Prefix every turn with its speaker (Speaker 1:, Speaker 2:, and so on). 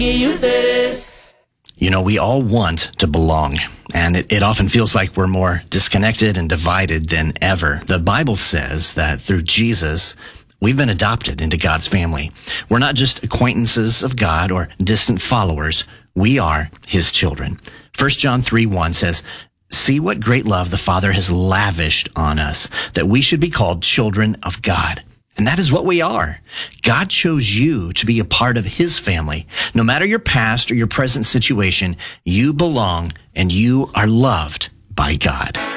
Speaker 1: You know, we all want to belong, and it often feels like we're more disconnected and divided than ever. The Bible says that through Jesus, we've been adopted into God's family. We're not just acquaintances of God or distant followers. We are his children. 1 John 3:1 says, "See what great love the Father has lavished on us, that we should be called children of God." And that is what we are. God chose you to be a part of his family. No matter your past or your present situation, you belong and you are loved by God.